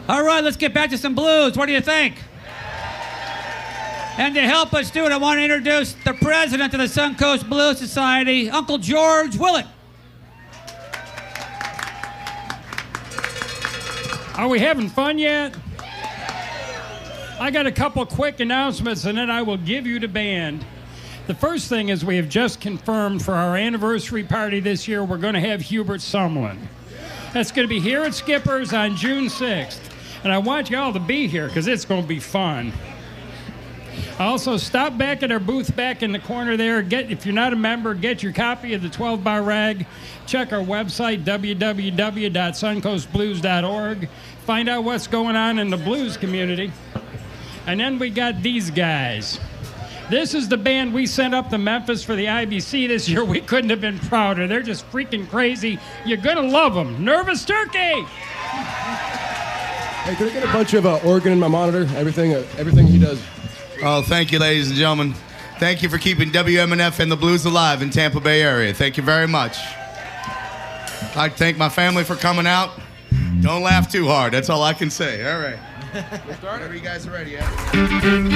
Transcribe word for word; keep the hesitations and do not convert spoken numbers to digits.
All right, let's get back to some blues. What do you think? And to help us do it, I want to introduce the president of the Suncoast Blues Society, Uncle George Willett. Are we having fun yet? I got a couple quick announcements, and then I will give you the band. The first thing is we have just confirmed for our anniversary party this year, we're going to have Hubert Sumlin. That's going to be here at Skipper's on June sixth. And I want you all to be here because it's going to be fun. Also, stop back at our booth back in the corner there. Get, if you're not a member, get your copy of the twelve bar rag. Check our website, w w w dot suncoast blues dot org. Find out what's going on in the blues community. And then we got these guys. This is the band we sent up to Memphis for the I B C this year. We couldn't have been prouder. They're just freaking crazy. You're going to love them. Nervous Turkey! Hey, could I get a bunch of uh, organ in my monitor? Everything, uh, everything he does. Oh, thank you, ladies and gentlemen. Thank you for keeping W M N F and the blues alive in Tampa Bay area. Thank you very much. I'd like to thank my family for coming out. Don't laugh too hard. That's all I can say. All right. We'll start whenever you guys are ready. Yeah?